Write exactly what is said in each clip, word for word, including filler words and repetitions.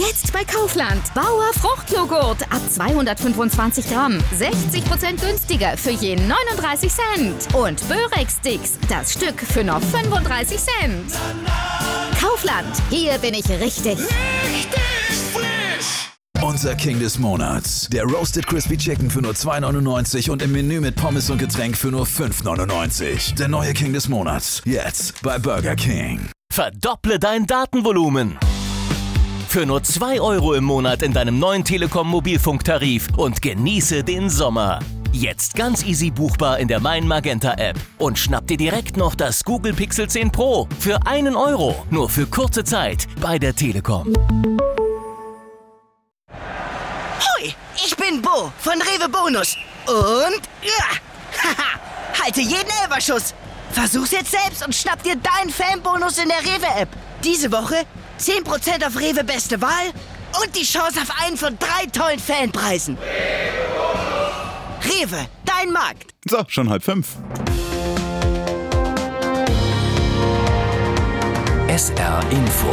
Jetzt bei Kaufland. Bauer Fruchtjoghurt ab zweihundertfünfundzwanzig Gramm. sechzig Prozent günstiger für je neununddreißig Cent. Und Börek-Sticks, das Stück für nur fünfunddreißig Cent. Kaufland, hier bin ich richtig. Richtig frisch! Unser King des Monats. Der Roasted Crispy Chicken für nur zwei neunundneunzig und im Menü mit Pommes und Getränk für nur fünf neunundneunzig. Der neue King des Monats. Jetzt bei Burger King. Verdopple dein Datenvolumen. Für nur zwei Euro im Monat in deinem neuen Telekom-Mobilfunktarif und genieße den Sommer. Jetzt ganz easy buchbar in der Mein Magenta App. Und schnapp dir direkt noch das Google Pixel zehn Pro für einen Euro. Nur für kurze Zeit bei der Telekom. Hoi, ich bin Bo von Rewe Bonus. Und ja, haha, halte jeden Elferschuss. Versuch's jetzt selbst und schnapp dir deinen Fanbonus in der Rewe-App. Diese Woche zehn Prozent auf Rewe Beste Wahl und die Chance auf einen von drei tollen Fanpreisen. Rewe, dein Markt. So, schon halb fünf. S R Info.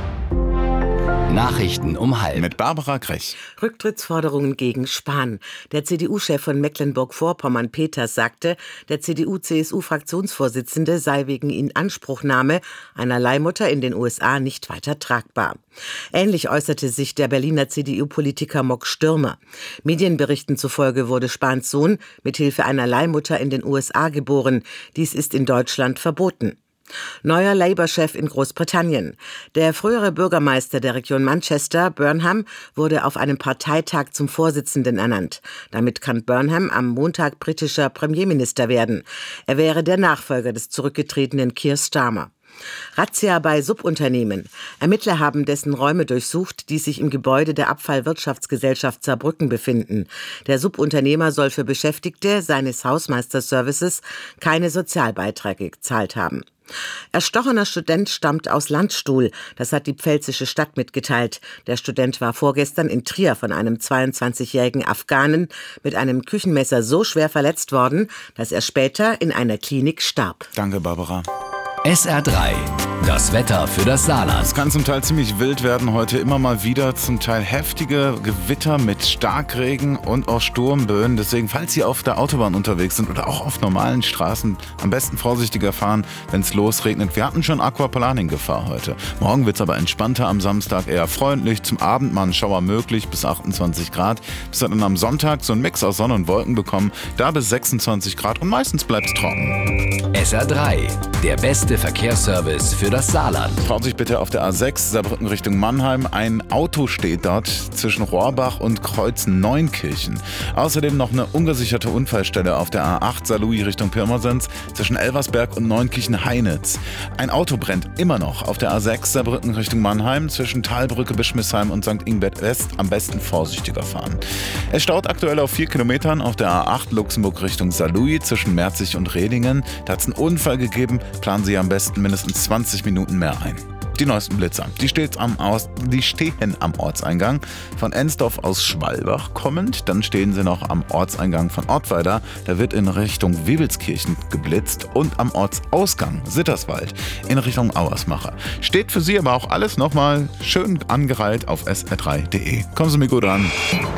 Nachrichten um halb. Mit Barbara Krech. Rücktrittsforderungen gegen Spahn. Der C D U-Chef von Mecklenburg-Vorpommern, Peters, sagte, der C D U-C S U-Fraktionsvorsitzende sei wegen Inanspruchnahme einer Leihmutter in den U S A nicht weiter tragbar. Ähnlich äußerte sich der Berliner C D U-Politiker Mock Stürmer. Medienberichten zufolge wurde Spahns Sohn mit Hilfe einer Leihmutter in den U S A geboren. Dies ist in Deutschland verboten. Neuer Labour-Chef in Großbritannien. Der frühere Bürgermeister der Region Manchester, Burnham, wurde auf einem Parteitag zum Vorsitzenden ernannt. Damit kann Burnham am Montag britischer Premierminister werden. Er wäre der Nachfolger des zurückgetretenen Keir Starmer. Razzia bei Subunternehmen. Ermittler haben dessen Räume durchsucht, die sich im Gebäude der Abfallwirtschaftsgesellschaft Saarbrücken befinden. Der Subunternehmer soll für Beschäftigte seines Hausmeisterservices keine Sozialbeiträge gezahlt haben. Erstochener Student stammt aus Landstuhl. Das hat die pfälzische Stadt mitgeteilt. Der Student war vorgestern in Trier von einem zweiundzwanzigjährigen Afghanen mit einem Küchenmesser so schwer verletzt worden, dass er später in einer Klinik starb. Danke, Barbara. S R drei. Das Wetter für das Saarland. Es kann zum Teil ziemlich wild werden heute, immer mal wieder zum Teil heftige Gewitter mit Starkregen und auch Sturmböen. Deswegen, falls Sie auf der Autobahn unterwegs sind oder auch auf normalen Straßen, am besten vorsichtiger fahren, wenn es losregnet. Wir hatten schon Aquaplaning-Gefahr heute. Morgen wird es aber entspannter, am Samstag eher freundlich. Zum Abend mal ein Schauer möglich, bis achtundzwanzig Grad. Bis dann am Sonntag so ein Mix aus Sonne und Wolken bekommen, da bis sechsundzwanzig Grad und meistens bleibt es trocken. S R drei. Der beste Verkehrsservice für das Saarland. Schaut sich bitte auf der A sechs, Saarbrücken Richtung Mannheim. Ein Auto steht dort zwischen Rohrbach und Kreuz Neunkirchen. Außerdem noch eine ungesicherte Unfallstelle auf der A acht, Saarlouis Richtung Pirmasens, zwischen Elversberg und Neunkirchen-Heinitz. Ein Auto brennt immer noch auf der A sechs, Saarbrücken Richtung Mannheim, zwischen Talbrücke, Bischmisheim und Sankt Ingbert West. Am besten vorsichtiger fahren. Es staut aktuell auf vier Kilometern auf der A acht, Luxemburg Richtung Saarlouis, zwischen Merzig und Redingen. Da hat es einen Unfall gegeben. Planen Sie am besten mindestens zwanzig Minuten mehr ein. Die neuesten Blitzer, die, steht's am Aus, die stehen am Ortseingang von Ensdorf aus Schwalbach kommend. Dann stehen sie noch am Ortseingang von Ortweiler. Da wird in Richtung Wewelskirchen geblitzt. Und am Ortsausgang Sitterswald in Richtung Auersmacher. Steht für Sie aber auch alles nochmal schön angereiht auf S R drei Punkt de. Kommen Sie mir gut an.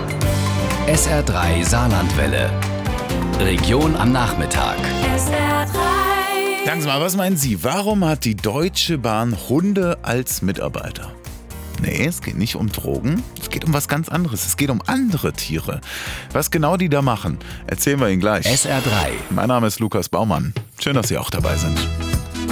S R drei Saarlandwelle. Region am Nachmittag. S R drei. Sagen Sie mal, was meinen Sie? Warum hat die Deutsche Bahn Hunde als Mitarbeiter? Nee, es geht nicht um Drogen. Es geht um was ganz anderes. Es geht um andere Tiere. Was genau die da machen, erzählen wir Ihnen gleich. S R drei. Mein Name ist Lukas Baumann. Schön, dass Sie auch dabei sind.